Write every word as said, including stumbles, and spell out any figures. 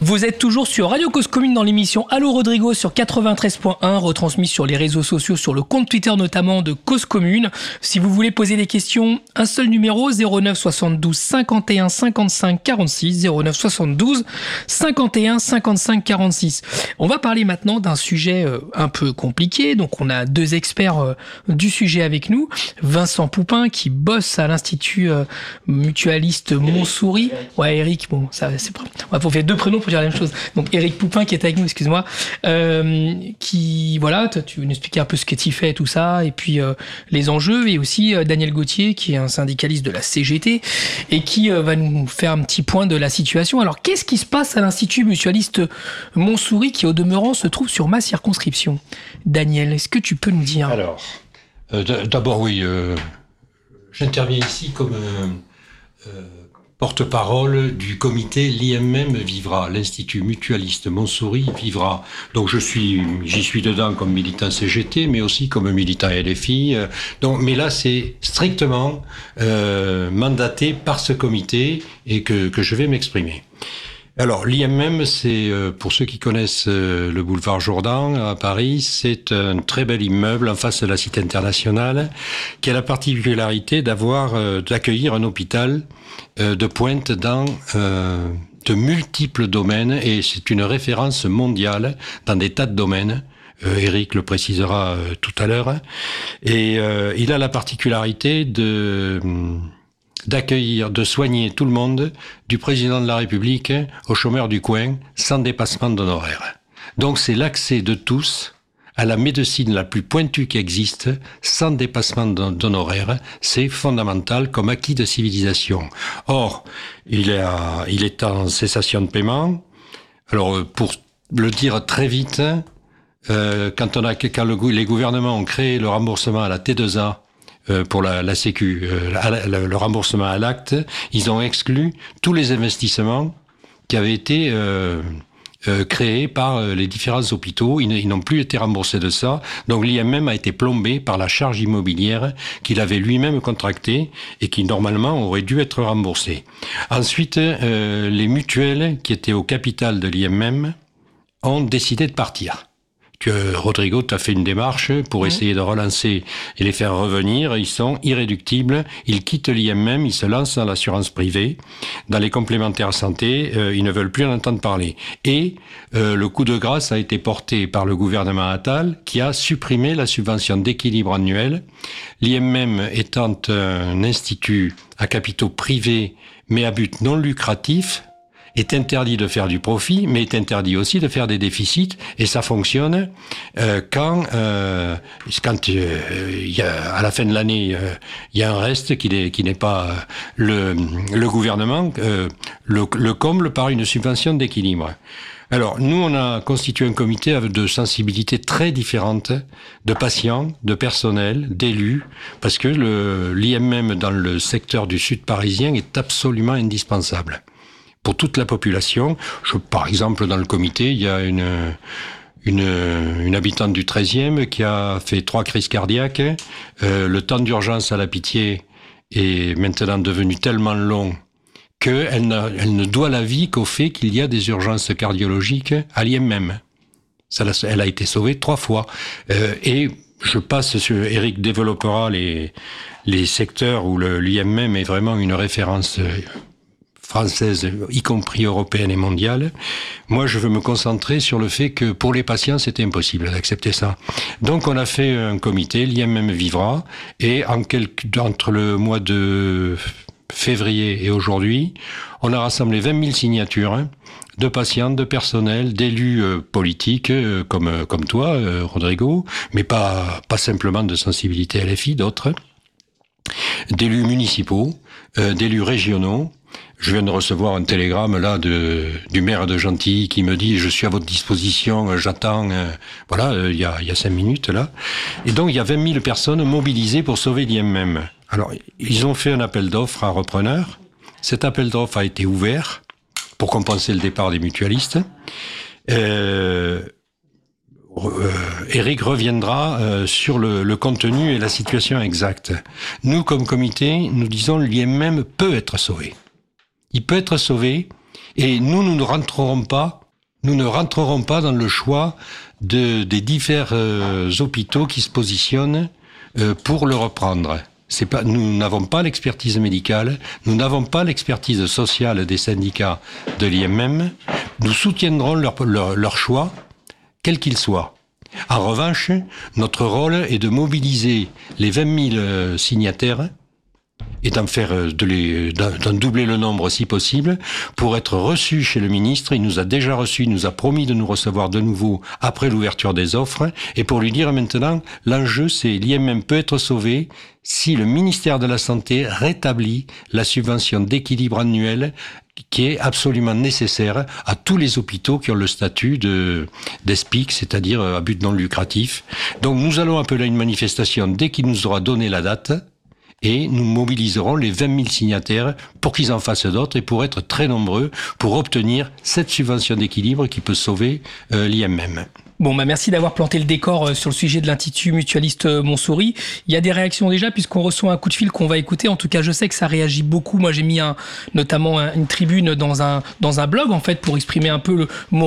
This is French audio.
Vous êtes toujours sur Radio Cause Commune dans l'émission Allô Rodrigo sur quatre-vingt-treize point un, retransmise sur les réseaux sociaux, sur le compte Twitter notamment de Cause Commune. Si vous voulez poser des questions, un seul numéro, zéro neuf soixante-douze cinquante et un cinquante-cinq quarante-six, zéro neuf soixante-douze cinquante et un cinquante-cinq quarante-six. On va parler maintenant d'un sujet euh, un peu compliqué. Donc on a deux experts euh, du sujet avec nous. Vincent Poupin qui bosse à l'Institut euh, mutualiste Montsouris. Ouais, Eric, bon, ça c'est pas... On va faire deux prénoms pour dire la même chose. Donc Eric Poupin qui est avec nous, excuse-moi, euh, qui, voilà, tu veux nous expliquer un peu ce que tu fais, tout ça, et puis euh, les enjeux, et aussi euh, Daniel Gauthier qui est un syndicaliste de la C G T et qui euh, va nous faire un petit point de la situation. Alors qu'est-ce qui se passe à l'Institut mutualiste Montsouris qui au demeurant se trouve sur ma circonscription? Daniel, est-ce que tu peux nous dire? Alors, euh, d'abord oui, euh, j'interviens ici comme euh, euh, porte-parole du comité l'I M M Vivra, l'Institut mutualiste Montsouris Vivra. Donc je suis, j'y suis dedans comme militant C G T, mais aussi comme militant L F I. Euh, donc, mais là c'est strictement euh, mandaté par ce comité et que, que je vais m'exprimer. Alors, l'I M M, c'est, euh, pour ceux qui connaissent euh, le boulevard Jourdan à Paris, c'est un très bel immeuble en face de la Cité internationale qui a la particularité d'avoir, euh, d'accueillir un hôpital euh, de pointe dans euh, de multiples domaines, et c'est une référence mondiale dans des tas de domaines. Euh, Eric le précisera euh, tout à l'heure. Et euh, il a la particularité de... d'accueillir, de soigner tout le monde, du président de la République au chômeur du coin, sans dépassement d'honoraires. Donc c'est l'accès de tous à la médecine la plus pointue qui existe, sans dépassement d'honoraires. C'est fondamental comme acquis de civilisation. Or, il est, à, il est en cessation de paiement. Alors, pour le dire très vite, euh, quand, on a, quand le, les gouvernements ont créé le remboursement à la T deux A, Euh, pour la, la Sécu, euh, la, le remboursement à l'acte, ils ont exclu tous les investissements qui avaient été euh, euh, créés par euh, les différents hôpitaux. Ils, ils n'ont plus été remboursés de ça. Donc l'I M M a été plombé par la charge immobilière qu'il avait lui-même contractée et qui normalement aurait dû être remboursée. Ensuite, euh, les mutuelles qui étaient au capital de l'I M M ont décidé de partir. Que Rodrigo t'a fait une démarche pour mmh. essayer de relancer et les faire revenir. Ils sont irréductibles. Ils quittent l'I M M, ils se lancent dans l'assurance privée, dans les complémentaires santé. Euh, ils ne veulent plus en entendre parler. Et euh, le coup de grâce a été porté par le gouvernement Attal, qui a supprimé la subvention d'équilibre annuel. L'I M M étant un institut à capitaux privés, mais à but non lucratif, est interdit de faire du profit, mais est interdit aussi de faire des déficits, et ça fonctionne euh, quand, euh, quand euh, y a, à la fin de l'année, il euh, y a un reste qui n'est, qui n'est pas euh, le, le gouvernement euh, le, le comble par une subvention d'équilibre. Alors, nous, on a constitué un comité de sensibilités très différentes, de patients, de personnel, d'élus, parce que le, l'I M M dans le secteur du sud parisien est absolument indispensable pour toute la population. Je, par exemple, dans le comité, il y a une, une, une habitante du treizième qui a fait trois crises cardiaques. Euh, le temps d'urgence à la Pitié est maintenant devenu tellement long qu'elle ne, elle ne doit la vie qu'au fait qu'il y a des urgences cardiologiques à l'I M M. Ça, elle a été sauvée trois fois. Euh, et je passe sur... Eric développera les, les secteurs où le, l'I M M est vraiment une référence française, y compris européenne et mondiale. Moi, je veux me concentrer sur le fait que pour les patients, c'était impossible d'accepter ça. Donc, on a fait un comité, l'I M M Vivra, et en quelque, entre le mois de février et aujourd'hui, on a rassemblé vingt mille signatures de patients, de personnel, d'élus euh, politiques, euh, comme, euh, comme toi, euh, Rodrigo, mais pas, pas simplement de sensibilité L F I, d'autres, d'élus municipaux, euh, d'élus régionaux. Je viens de recevoir un télégramme là de du maire de Gentilly qui me dit je suis à votre disposition, j'attends. Euh, voilà, euh, il y a il y a cinq minutes là. Et donc il y a vingt mille personnes mobilisées pour sauver l'I M M. Alors ils ont fait un appel d'offres à repreneurs. Cet appel d'offres a été ouvert pour compenser le départ des mutualistes. Euh, Euh, Eric reviendra euh, sur le, le contenu et la situation exacte. Nous, comme comité, nous disons l'I M M peut être sauvé. Il peut être sauvé, Et nous, nous ne rentrerons pas, nous ne rentrerons pas dans le choix de, des divers euh, hôpitaux qui se positionnent euh, pour le reprendre. C'est pas, nous n'avons pas l'expertise médicale, nous n'avons pas l'expertise sociale des syndicats de l'I M M. Nous soutiendrons leur, leur, leur choix, quel qu'il soit. En revanche, notre rôle est de mobiliser les vingt mille signataires et d'en faire, de les, d'en doubler le nombre si possible, pour être reçus chez le ministre. Il nous a déjà reçus, il nous a promis de nous recevoir de nouveau après l'ouverture des offres, et pour lui dire maintenant, l'enjeu c'est l'I M M peut être sauvé si le ministère de la Santé rétablit la subvention d'équilibre annuel qui est absolument nécessaire à tous les hôpitaux qui ont le statut de d'ESPIC, c'est-à-dire à but non lucratif. Donc nous allons appeler à une manifestation dès qu'il nous aura donné la date, et nous mobiliserons les vingt mille signataires pour qu'ils en fassent d'autres et pour être très nombreux pour obtenir cette subvention d'équilibre qui peut sauver euh, l'I M M. Bon, bah merci d'avoir planté le décor sur le sujet de l'Institut mutualiste Montsouris. Il y a des réactions déjà puisqu'on reçoit un coup de fil qu'on va écouter. En tout cas, je sais que ça réagit beaucoup. Moi, j'ai mis un, notamment un, une tribune dans un, dans un blog, en fait, pour exprimer un peu le, mon